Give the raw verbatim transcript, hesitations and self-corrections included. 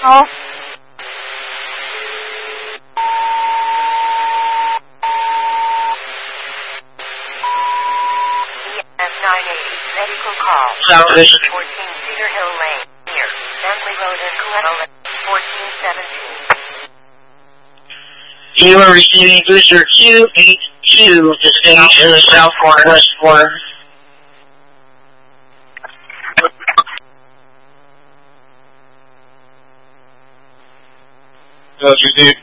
好。 Medical call. Southeast. fourteen Cedar Hill Lane, near Bentley Road in Coletto, fourteen seventeen. You are receiving booster two eight two, destination in the south corner, west corner. So you did